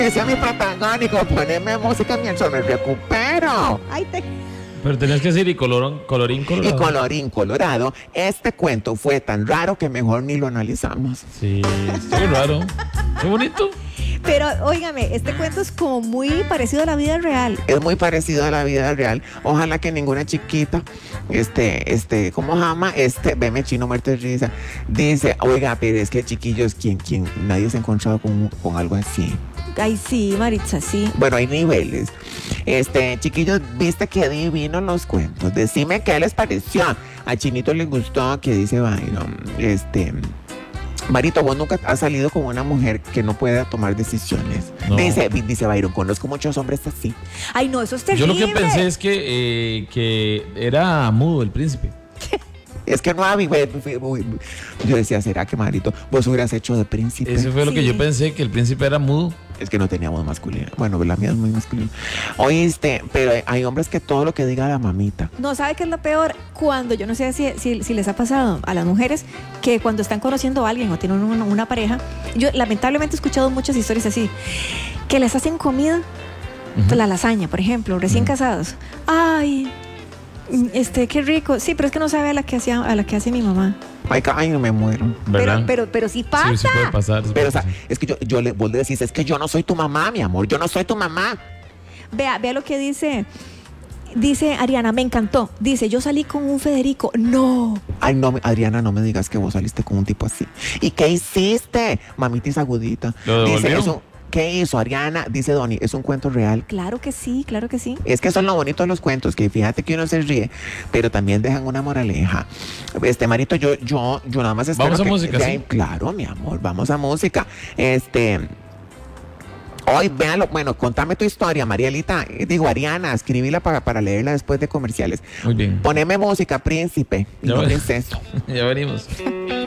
Decía mi protagónico, poneme música mientras me recupero. Ay, Pero tenías que decir y colorín Y colorado. colorín colorado, este cuento fue tan raro que mejor ni lo analizamos. Sí, estuvo raro. Qué bonito. Pero, óigame, este cuento es como muy parecido a la vida real. Es muy parecido a la vida real. Ojalá que ninguna chiquita, ¿cómo se llama? Veme chino muerto de risa. Dice, oiga, pero es que chiquillos, ¿quién? Nadie se ha encontrado con algo así. Ay, sí, Maritza, sí. Bueno, hay niveles. Chiquillos, viste que divinos los cuentos. Decime qué les pareció. A Chinito le gustó, que dice Byron. Marito, vos nunca has salido con una mujer que no pueda tomar decisiones. No. Dice Byron, conozco muchos hombres así. Ay, no, eso es Yo terrible. lo que pensé es que era mudo el príncipe. Es que no había. Yo decía, ¿será que, Marito, vos hubieras hecho de príncipe? Eso fue lo que Sí. yo pensé, que el príncipe era mudo. Es que no teníamos masculino. Bueno, la mía es muy masculina. Oíste, pero hay hombres que todo lo que diga la mamita. No, ¿sabe qué es lo peor? Cuando, yo no sé si les ha pasado a las mujeres, que cuando están conociendo a alguien o tienen una pareja, yo lamentablemente he escuchado muchas historias así, que les hacen comida, la lasaña, por ejemplo, recién casados. Ay, qué rico. Sí, pero es que no sabe a la que hace mi mamá. Ay, no me muero. ¿Verdad? Pero sí pasa. Sí, sí puede pasar. sí Pero, o puede sea, pasar. es que vos le decís, es que yo no soy tu mamá, mi amor. Yo no soy tu mamá. Vea lo que dice. Dice Ariana, me encantó. Dice, yo salí con un Federico. No. Ay, no, Adriana, no me digas que vos saliste con un tipo así. ¿Y qué hiciste? Mamitis agudita. ¿Lo Dice, devolvieron? ¿qué hizo Ariana? Dice Donny, es un cuento real. Claro que sí, claro que sí. Es que eso es lo bonito de los cuentos, que fíjate que uno se ríe, pero también dejan una moraleja. Marito, yo nada más espero Vamos a que- música, de ¿sí? ahí- Claro, mi amor, vamos a música. Hoy, véalo, bueno, contame tu historia, Marielita. Ariana, escribíla para leerla después de comerciales. Muy bien. Poneme música, príncipe, y Ya no ves. princesa. Ya venimos.